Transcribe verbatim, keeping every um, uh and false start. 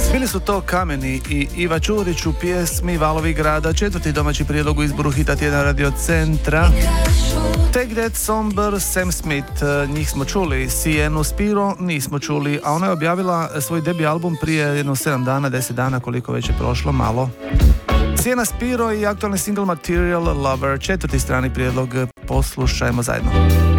Bili su to Kameni i Iva Čurić u pjesmi Valovi grada, četvrti domaći prijedlog u izboru hita tjedna Radio Centra. Take That Somber, Sam Smith, njih smo čuli. Sienu Spiro nismo čuli, a ona je objavila svoj debi album prije jedno sedam dana, deset dana, koliko već je prošlo, malo. Siena Spiro i aktualni single Material Lover, četvrti strani prijedlog, poslušajmo zajedno.